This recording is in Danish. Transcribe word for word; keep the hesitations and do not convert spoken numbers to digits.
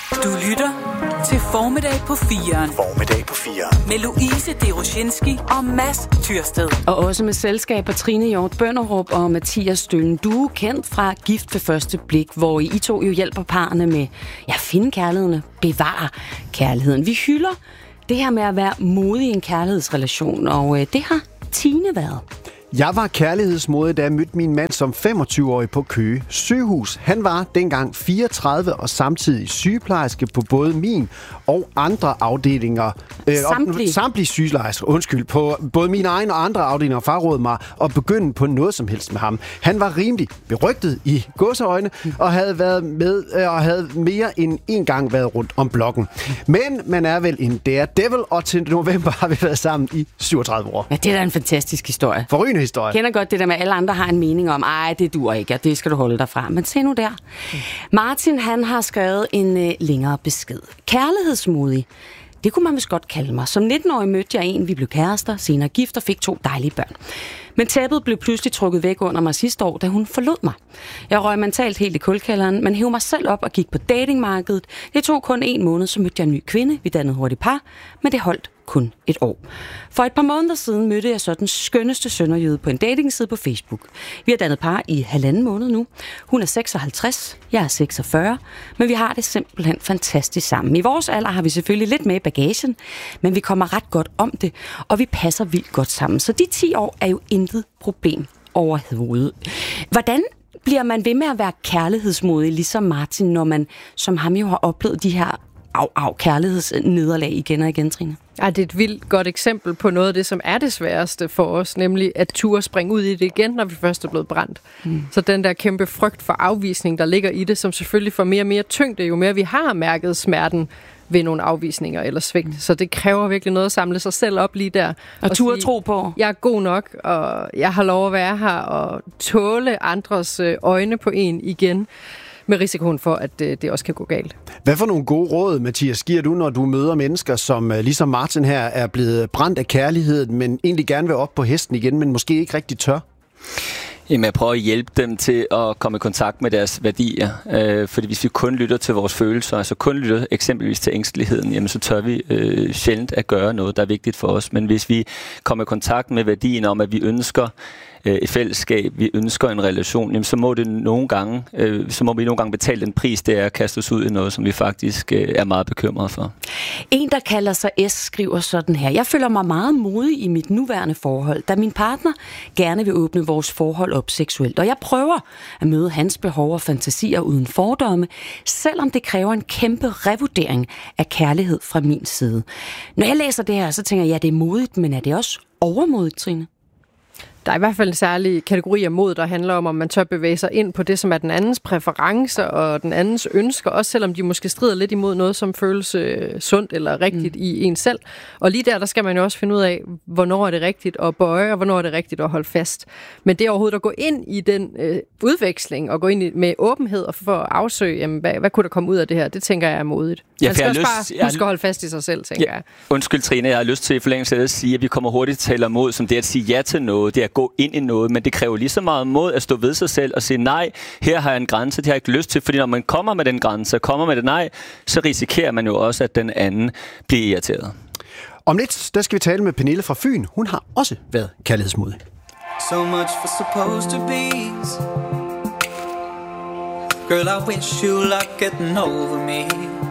Du lytter til Formiddag på firen. Formiddag på firen. Med Louise Deroshinski og Mads Tyrsted. Og også med selskab af Trine Hjort Bønderup og Mathias Stølen. Du er kendt fra Gift ved første blik, hvor I to jo hjælper parerne med at ja, finde kærligheden, bevare kærligheden. Vi hylder det her med at være modig i en kærlighedsrelation, og øh, det har Tine været. Jeg var kærlighedsmodig, da jeg mødte min mand som femogtyve-årig på Køge Sygehus. Han var dengang fireogtredive og samtidig sygeplejerske på både min og andre afdelinger. Samtlige? Øh, samtlige sygeplejersker, undskyld, på både mine egne og andre afdelinger frarådede mig at begynde på noget som helst med ham. Han var rimelig berygtet i godseøjne og havde været med og havde mere end en gang været rundt om blokken. Men man er vel en daredevil, og til november har vi været sammen i syvogtredive år. Ja, det er da en fantastisk historie. Forrygende historie. Jeg kender godt det der med, at alle andre har en mening om, ej, det duer ikke, og det skal du holde dig fra. Men se nu der. Mm. Martin, han har skrevet en øh, længere besked. Kærlighedsmodig. Det kunne man vist godt kalde mig. Som nitten-årig mødte jeg en, vi blev kærester, senere gift og fik to dejlige børn. Men tæppet blev pludselig trukket væk under mig sidste år, da hun forlod mig. Jeg røg mentalt helt i kulkælderen, men hævde mig selv op og gik på datingmarkedet. Det tog kun en måned, så mødte jeg en ny kvinde. Vi dannede hurtigt par, men det holdt kun et år. For et par måneder siden mødte jeg så den skønneste sønderjyde på en datingside på Facebook. Vi har dannet par i halvanden måned nu. Hun er seksoghalvtreds, jeg er seksogfyrre, men vi har det simpelthen fantastisk sammen. I vores alder har vi selvfølgelig lidt med i bagagen, men vi kommer ret godt om det, og vi passer vildt godt sammen. Så de ti år er jo intet problem overhovedet. Hvordan bliver man ved med at være kærlighedsmodig, ligesom Martin, når man som ham jo har oplevet de her af, af kærlighedsnederlag igen og igen, Trine? Ja, det er et vildt godt eksempel på noget af det, som er det sværeste for os, nemlig at turde springe ud i det igen, når vi først er blevet brændt. Mm. Så den der kæmpe frygt for afvisning, der ligger i det, som selvfølgelig får mere og mere tyngde, jo mere vi har mærket smerten ved nogle afvisninger eller svigt. Mm. Så det kræver virkelig noget at samle sig selv op lige der. Og, og turde tro på. Jeg er god nok, og jeg har lov at være her og tåle andres øjne på en igen, med risikoen for, at det også kan gå galt. Hvad for nogle gode råd, Mathias, giver du, når du møder mennesker, som ligesom Martin her er blevet brændt af kærligheden, men egentlig gerne vil op på hesten igen, men måske ikke rigtig tør? Jamen, jeg prøver at hjælpe dem til at komme i kontakt med deres værdier. Øh, fordi hvis vi kun lytter til vores følelser, altså kun lytter eksempelvis til ængsteligheden, jamen så tør vi øh, sjældent at gøre noget, der er vigtigt for os. Men hvis vi kommer i kontakt med værdien om, at vi ønsker et fællesskab, vi ønsker en relation, jamen så må det nogle gange, øh, så må vi nogle gange betale den pris, det er at kaste os ud i noget, som vi faktisk øh, er meget bekymrede for. En, der kalder sig S, skriver sådan her: Jeg føler mig meget modig i mit nuværende forhold, da min partner gerne vil åbne vores forhold op seksuelt, og jeg prøver at møde hans behov og fantasier uden fordomme, selvom det kræver en kæmpe revurdering af kærlighed fra min side. Når jeg læser det her, så tænker jeg, ja, det er modigt, men er det også overmodigt, Trine? Der er i hvert fald en særlig kategori af mod, der handler om, om man tør bevæge sig ind på det, som er den andens præferencer og den andens ønsker, også selvom de måske strider lidt imod noget, som føles øh, sundt eller rigtigt mm. i en selv. Og lige der, der skal man jo også finde ud af, hvornår er det rigtigt at bøje, og hvornår er det rigtigt at holde fast. Men det er overhovedet at gå ind i den øh, udveksling, og gå ind i, med åbenhed og for at afsøge, jamen, hvad, hvad kunne der komme ud af det her? Det tænker jeg er modigt. Ja, man skal også lyst, bare huske at holde fast i sig selv, tænker ja, jeg. Undskyld, Trine, jeg har lyst til i forlængelse af at sige, at vi kommer hurtigt til at tale mod, som det at sige ja til noget, det er at gå ind i noget, men det kræver lige så meget mod at stå ved sig selv og sige, nej, her har jeg en grænse, det har jeg ikke lyst til, fordi når man kommer med den grænse, kommer med det nej, så risikerer man jo også, at den anden bliver irriteret. Om lidt, der skal vi tale med Pernille fra Fyn. Hun har også været kærlighedsmodig. So much for supposed to be's. Girl, I wish you luck getting over me.